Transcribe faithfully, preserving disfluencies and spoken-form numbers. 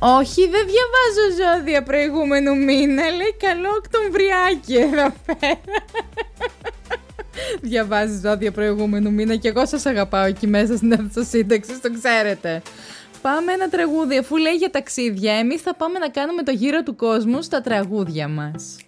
Όχι, δεν διαβάζω ζώδια προηγούμενου μήνα. Λέει καλό Οκτωβριάκι εδώ πέρα. Διαβάζει ζώδια προηγούμενου μήνα και εγώ σας αγαπάω εκεί μέσα στην αίθουσα σύνταξης, το ξέρετε. Πάμε ένα τραγούδι, αφού λέει για ταξίδια. Εμείς θα πάμε να κάνουμε το γύρο του κόσμου στα τραγούδια μας.